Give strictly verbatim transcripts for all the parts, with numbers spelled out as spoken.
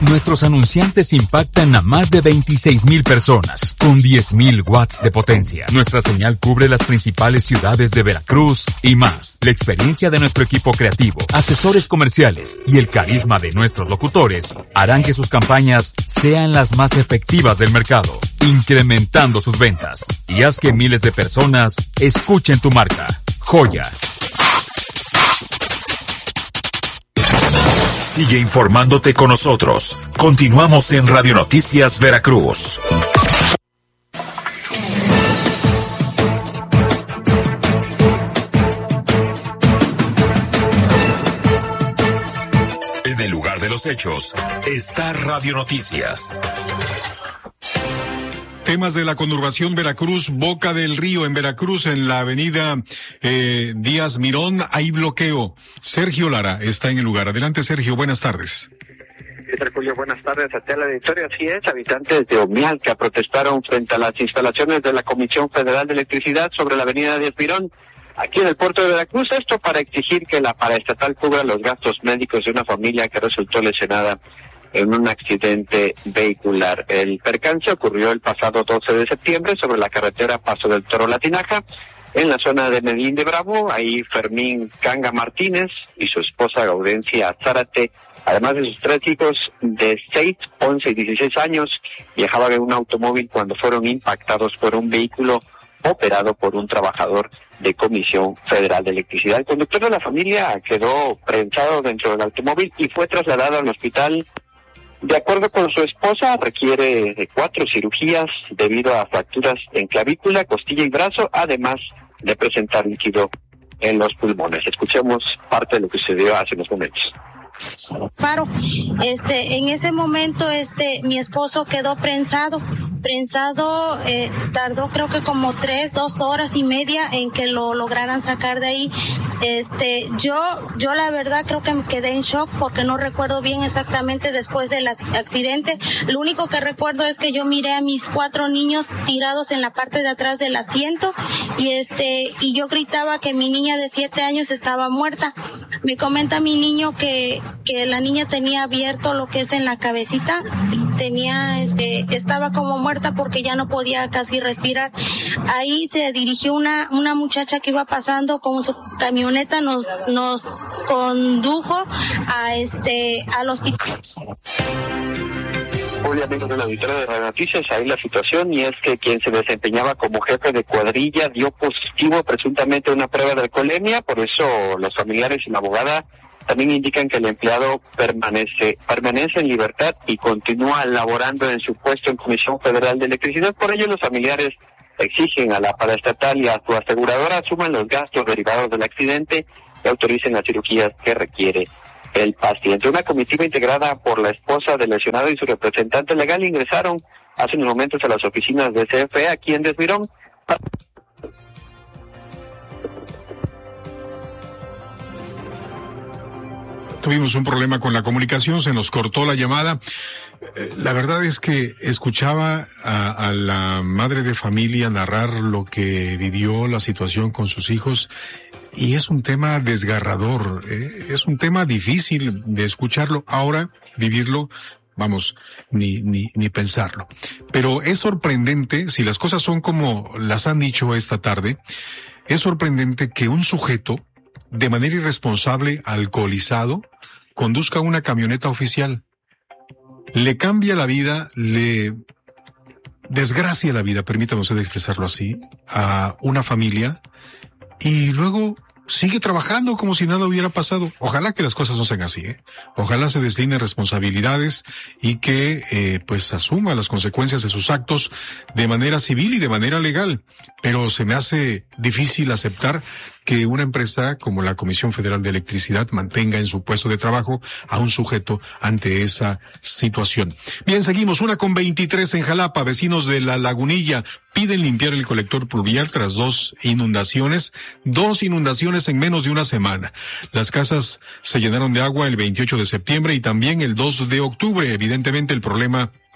Nuestros anunciantes impactan a más de veintiséis mil personas, con diez mil watts de potencia. Nuestra señal cubre las principales ciudades de Veracruz y más. La experiencia de nuestro equipo creativo, asesores comerciales y el carisma de nuestros locutores harán que sus campañas sean las más efectivas del mercado, incrementando sus ventas. Y haz que miles de personas escuchen tu marca. Joya. Sigue informándote con nosotros. Continuamos en Radio Noticias Veracruz. En el lugar de los hechos está Radio Noticias. Temas de la conurbación Veracruz, Boca del Río en Veracruz, en la avenida eh, Díaz Mirón, hay bloqueo. Sergio Lara está en el lugar. Adelante, Sergio, buenas tardes. ¿Qué tal, Julio? Buenas tardes a ti, la Victoria. Así es, habitantes de Omialca protestaron frente a las instalaciones de la Comisión Federal de Electricidad sobre la avenida Díaz Mirón, aquí en el puerto de Veracruz, esto para exigir que la paraestatal cubra los gastos médicos de una familia que resultó lesionada en un accidente vehicular. El percance ocurrió el pasado doce de septiembre sobre la carretera Paso del Toro La Tinaja, en la zona de Medellín de Bravo. Ahí Fermín Canga Martínez y su esposa Gaudencia Zárate, además de sus tres hijos de seis, once y dieciséis años, viajaban en un automóvil cuando fueron impactados por un vehículo operado por un trabajador de Comisión Federal de Electricidad. El conductor de la familia quedó prensado dentro del automóvil y fue trasladado al hospital. De acuerdo con su esposa, requiere de cuatro cirugías debido a fracturas en clavícula, costilla y brazo, además de presentar líquido en los pulmones. Escuchemos parte de lo que sucedió hace unos momentos. Paro, este, en ese momento, este, mi esposo quedó prensado, prensado, eh, tardó creo que como tres, dos horas y media en que lo lograran sacar de ahí. Este, yo, yo la verdad creo que me quedé en shock porque no recuerdo bien exactamente después del accidente. Lo único que recuerdo es que yo miré a mis cuatro niños tirados en la parte de atrás del asiento y este, y yo gritaba que mi niña de siete años estaba muerta. Me comenta mi niño que, que la niña tenía abierto lo que es en la cabecita, tenía, este, estaba como muerta porque ya no podía casi respirar. Ahí se dirigió una, una muchacha que iba pasando con su camioneta, nos, nos condujo a este, al hospital. Hola, amigos de la auditoría de Radio Noticias, ahí la situación, y es que quien se desempeñaba como jefe de cuadrilla dio positivo presuntamente a una prueba de alcoholemia. Por eso los familiares y la abogada también indican que el empleado permanece permanece en libertad y continúa laborando en su puesto en Comisión Federal de Electricidad. Por ello, los familiares exigen a la paraestatal y a su aseguradora asuman los gastos derivados del accidente y autoricen las cirugías que requiere el paciente. Una comitiva integrada por la esposa del lesionado y su representante legal ingresaron hace unos momentos a las oficinas de C F E aquí en Desmirón. Tuvimos un problema con la comunicación, se nos cortó la llamada. Eh, la verdad es que escuchaba a, a la madre de familia narrar lo que vivió, la situación con sus hijos, y es un tema desgarrador, eh, es un tema difícil de escucharlo. Ahora, vivirlo, vamos, ni, ni, ni pensarlo. Pero es sorprendente, si las cosas son como las han dicho esta tarde, es sorprendente que un sujeto, de manera irresponsable, alcoholizado, conduzca una camioneta oficial. Le cambia la vida, le desgracia la vida, permítame usted expresarlo así, a una familia, y luego sigue trabajando como si nada hubiera pasado. Ojalá que las cosas no sean así, ¿eh? Ojalá se desline responsabilidades y que eh, pues asuma las consecuencias de sus actos de manera civil y de manera legal. Pero se me hace difícil aceptar que una empresa como la Comisión Federal de Electricidad mantenga en su puesto de trabajo a un sujeto ante esa situación. Bien, seguimos. Una con veintitrés en Jalapa. Vecinos de La Lagunilla piden limpiar el colector pluvial tras dos inundaciones. Dos inundaciones en menos de una semana. Las casas se llenaron de agua el veintiocho de septiembre y también el dos de octubre. Evidentemente el problema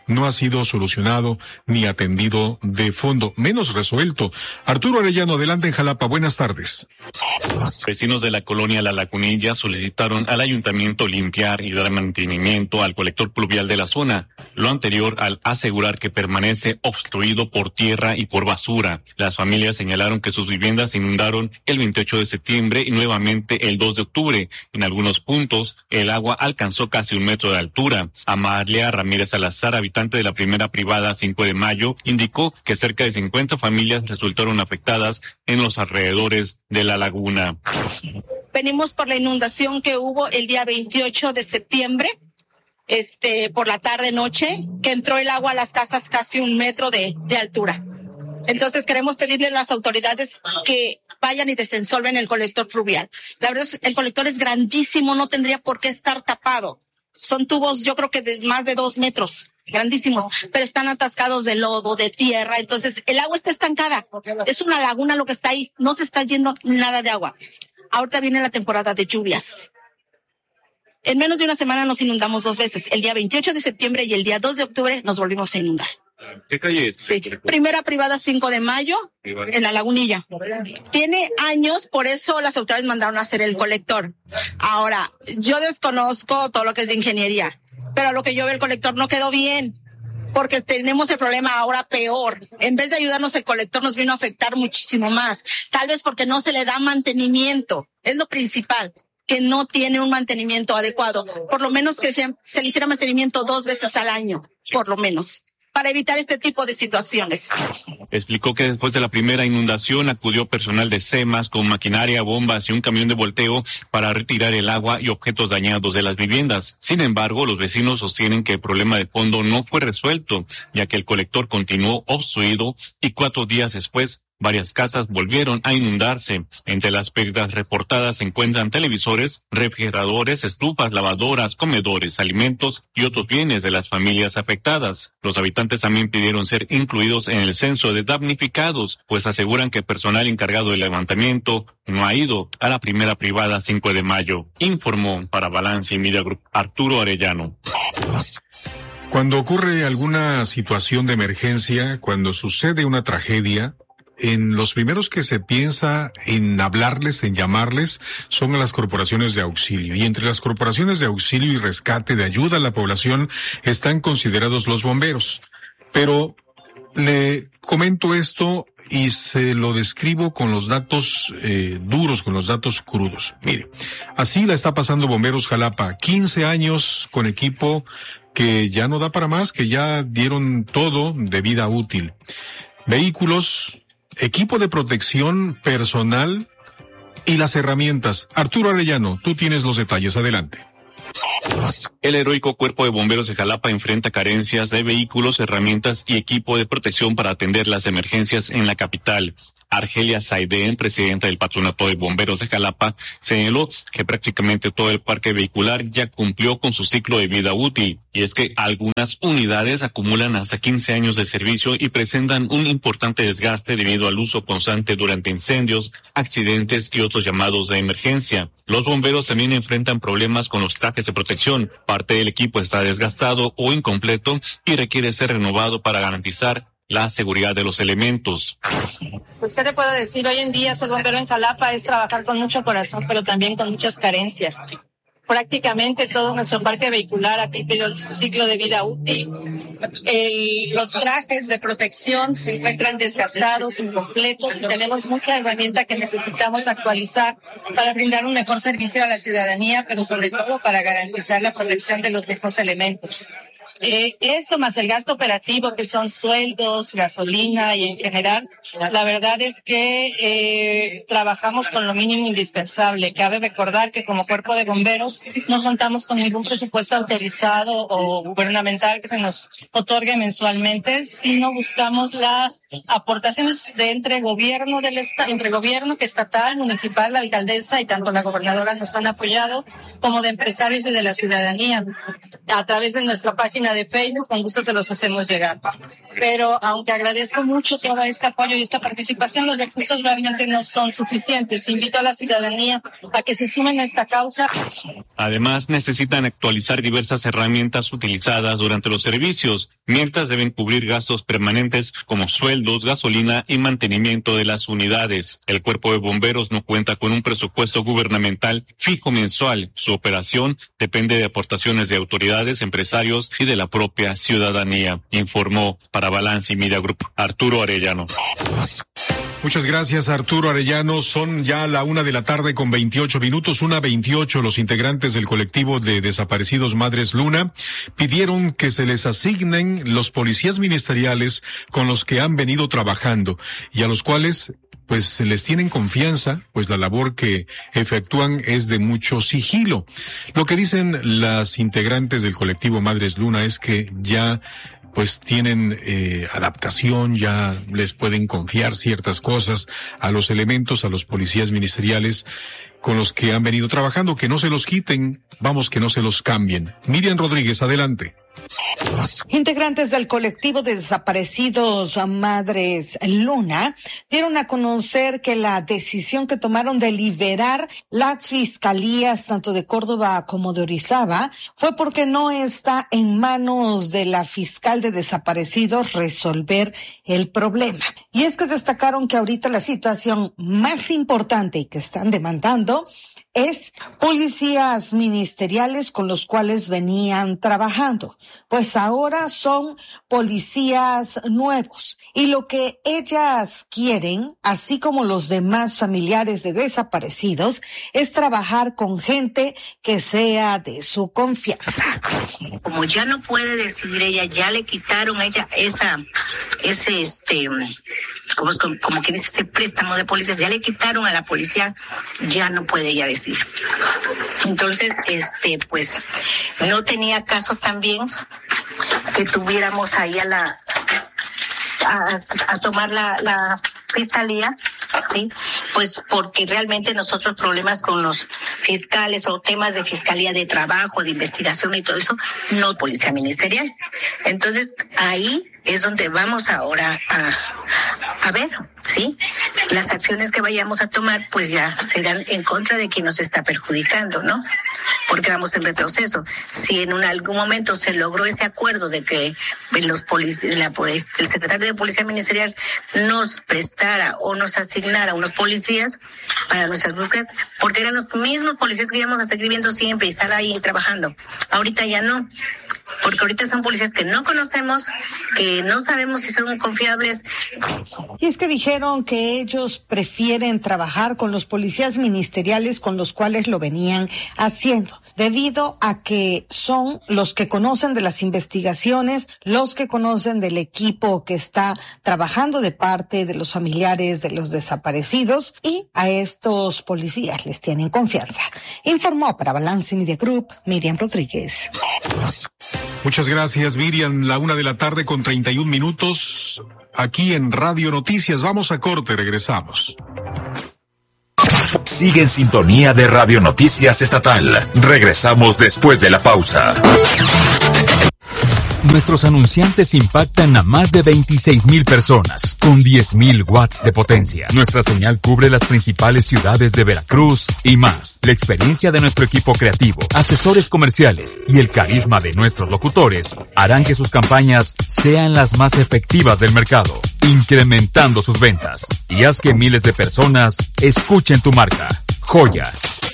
no ha sido solucionado ni atendido de fondo, menos resuelto. Arturo Arellano, adelante en Jalapa, buenas tardes. Vecinos de la colonia La Lagunilla solicitaron al ayuntamiento limpiar y dar mantenimiento al colector pluvial de la zona, lo anterior al asegurar que permanece obstruido por tierra y por basura. Las familias señalaron que sus viviendas se inundaron el veintiocho de septiembre y nuevamente el dos de octubre. En algunos puntos, el agua alcanzó casi un metro de altura. Amalia Ramírez Salazar, habitante de la primera privada cinco de mayo, indicó que cerca de cincuenta familias resultaron afectadas en los alrededores de la laguna. Venimos por la inundación que hubo el día veintiocho de septiembre, este, por la tarde noche, que entró el agua a las casas casi un metro de, de altura. Entonces queremos pedirle a las autoridades que vayan y desensolven el colector fluvial. La verdad es que el colector es grandísimo, no tendría por qué estar tapado. Son tubos, yo creo que de más de dos metros, grandísimos, pero están atascados de lodo, de tierra. Entonces el agua está estancada. Es una laguna lo que está ahí, no se está yendo nada de agua. Ahorita viene la temporada de lluvias. En menos de una semana nos inundamos dos veces. El día veintiocho de septiembre y el día dos de octubre nos volvimos a inundar. ¿Qué calle? Sí, primera privada cinco de mayo, en La Lagunilla. Tiene años, por eso las autoridades mandaron a hacer el colector. Ahora, yo desconozco todo lo que es de ingeniería, pero lo que yo veo el colector no quedó bien, porque tenemos el problema ahora peor. En vez de ayudarnos el colector nos vino a afectar muchísimo más, tal vez porque no se le da mantenimiento, es lo principal, que no tiene un mantenimiento adecuado. Por lo menos que se, se le hiciera mantenimiento dos veces al año, por lo menos, para evitar este tipo de situaciones. Explicó que después de la primera inundación acudió personal de SEMAS con maquinaria, bombas y un camión de volteo para retirar el agua y objetos dañados de las viviendas. Sin embargo, los vecinos sostienen que el problema de fondo no fue resuelto, ya que el colector continuó obstruido y cuatro días después varias casas volvieron a inundarse. Entre las pérdidas reportadas se encuentran televisores, refrigeradores, estufas, lavadoras, comedores, alimentos y otros bienes de las familias afectadas. Los habitantes también pidieron ser incluidos en el censo de damnificados, pues aseguran que el personal encargado del levantamiento no ha ido a la primera privada cinco de mayo. Informó para Balance y Media Group Arturo Arellano. Cuando ocurre alguna situación de emergencia, cuando sucede una tragedia, en los primeros que se piensa en hablarles, en llamarles, son a las corporaciones de auxilio. Y entre las corporaciones de auxilio y rescate, de ayuda a la población, están considerados los bomberos. Pero le comento esto y se lo describo con los datos eh, duros, con los datos crudos. Mire, así la está pasando Bomberos Jalapa. quince años con equipo que ya no da para más, que ya dieron todo de vida útil. Vehículos, equipo de protección personal y las herramientas. Arturo Arellano, tú tienes los detalles, adelante. El heroico Cuerpo de Bomberos de Jalapa enfrenta carencias de vehículos, herramientas y equipo de protección para atender las emergencias en la capital. Argelia Saidén, presidenta del Patronato de Bomberos de Jalapa, señaló que prácticamente todo el parque vehicular ya cumplió con su ciclo de vida útil, y es que algunas unidades acumulan hasta quince años de servicio y presentan un importante desgaste debido al uso constante durante incendios, accidentes y otros llamados de emergencia. Los bomberos también enfrentan problemas con los trajes de protección. Parte del equipo está desgastado o incompleto y requiere ser renovado para garantizar la seguridad de los elementos. Pues, ¿qué te puedo decir? Hoy en día ser bombero en Jalapa es trabajar con mucho corazón, pero también con muchas carencias. Prácticamente todo nuestro parque vehicular ha cumplido su ciclo de vida útil. El, los trajes de protección se encuentran desgastados, incompletos, y tenemos mucha herramienta que necesitamos actualizar para brindar un mejor servicio a la ciudadanía, pero sobre todo para garantizar la protección de los mismos elementos. Eh, eso más el gasto operativo, que son sueldos, gasolina y en general, la verdad es que eh, trabajamos con lo mínimo indispensable. Cabe recordar que como cuerpo de bomberos no contamos con ningún presupuesto autorizado o gubernamental que se nos otorgue mensualmente, sino buscamos las aportaciones de entre gobierno del estado, entre gobierno que estatal, municipal, la alcaldesa y tanto la gobernadora nos han apoyado, como de empresarios y de la ciudadanía. A través de nuestra página página de Facebook, con gusto se los hacemos llegar. Pero aunque agradezco mucho todo este apoyo y esta participación, los recursos realmente no son suficientes. Invito a la ciudadanía a que se sumen a esta causa. Además, necesitan actualizar diversas herramientas utilizadas durante los servicios, mientras deben cubrir gastos permanentes como sueldos, gasolina y mantenimiento de las unidades. El Cuerpo de Bomberos no cuenta con un presupuesto gubernamental fijo mensual. Su operación depende de aportaciones de autoridades, empresarios y de la propia ciudadanía, informó para Balance y Media Group Arturo Arellano. Muchas gracias, Arturo Arellano. Son ya la una de la tarde con veintiocho minutos, una veintiocho. Los integrantes del colectivo de desaparecidos Madres Luna pidieron que se les asignen los policías ministeriales con los que han venido trabajando y a los cuales pues se les tienen confianza, pues la labor que efectúan es de mucho sigilo. Lo que dicen las integrantes del colectivo Madres Luna es que ya pues tienen eh, adaptación, ya les pueden confiar ciertas cosas a los elementos, a los policías ministeriales con los que han venido trabajando, que no se los quiten, vamos, que no se los cambien. Miriam Rodríguez, adelante. Integrantes del colectivo de desaparecidos Madres Luna dieron a conocer que la decisión que tomaron de liberar las fiscalías tanto de Córdoba como de Orizaba fue porque no está en manos de la fiscal de desaparecidos resolver el problema. Y es que destacaron que ahorita la situación más importante y que están demandando es policías ministeriales con los cuales venían trabajando. Pues ahora son policías nuevos. Y lo que ellas quieren, así como los demás familiares de desaparecidos, es trabajar con gente que sea de su confianza. Como ya no puede decidir ella, ya le quitaron a ella esa, ese, este, como, como que dice ese préstamo de policías, ya le quitaron a la policía, ya no puede ella decidir. Entonces, este, pues, no tenía caso también que tuviéramos ahí a la, a, a tomar la, la fiscalía, sí, pues porque realmente nosotros problemas con los fiscales o temas de fiscalía de trabajo, de investigación y todo eso, no policía ministerial. Entonces, ahí es donde vamos ahora a, a ver, ¿sí? Las acciones que vayamos a tomar, pues ya serán en contra de quien nos está perjudicando, ¿no? Porque vamos en retroceso. Si en un, algún momento se logró ese acuerdo de que los policías, la, el secretario de Policía Ministerial nos prestara o nos asignara unos policías para nuestras búsquedas, porque eran los mismos policías que íbamos a seguir viendo siempre y estar ahí trabajando. Ahorita ya no, porque ahorita son policías que no conocemos, que no sabemos si son confiables. Y es que dijeron que ellos prefieren trabajar con los policías ministeriales con los cuales lo venían haciendo, debido a que son los que conocen de las investigaciones, los que conocen del equipo que está trabajando de parte de los familiares de los desaparecidos, y a estos policías les tienen confianza. Informó para Balance Media Group, Miriam Rodríguez. Muchas gracias, Miriam. La una de la tarde con treinta y un minutos, aquí en Radio Noticias. Vamos a corte, regresamos. Sigue en sintonía de Radio Noticias Estatal. Regresamos después de la pausa. Nuestros anunciantes impactan a más de veintiséis mil personas, con diez mil watts de potencia. Nuestra señal cubre las principales ciudades de Veracruz y más. La experiencia de nuestro equipo creativo, asesores comerciales y el carisma de nuestros locutores harán que sus campañas sean las más efectivas del mercado, incrementando sus ventas. Y haz que miles de personas escuchen tu marca. Joya.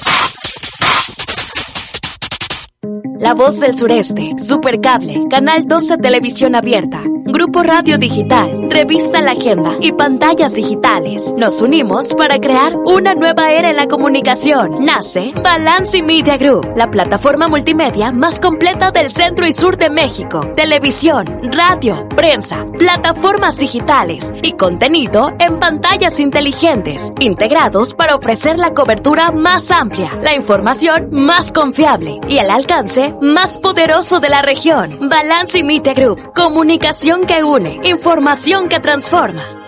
La Voz del Sureste, Supercable, Canal doce Televisión Abierta, Grupo Radio Digital, Revista La Agenda y Pantallas Digitales. Nos unimos para crear una nueva era en la comunicación. Nace Balance Media Group, la plataforma multimedia más completa del centro y sur de México. Televisión, radio, prensa, plataformas digitales y contenido en pantallas inteligentes, integrados para ofrecer la cobertura más amplia, la información más confiable y el alcance más poderoso de la región. Balance Media Group, comunicación que une, información que transforma.